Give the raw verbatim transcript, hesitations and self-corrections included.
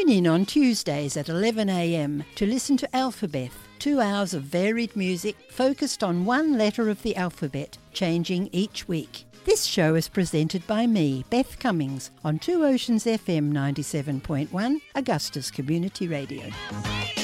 Tune in on Tuesdays at eleven a m to listen to Alphabet, two hours of varied music focused on one letter of the alphabet, changing each week. This show is presented by me, Beth Cummings, on Two Oceans F M ninety-seven point one, Augusta's Community Radio.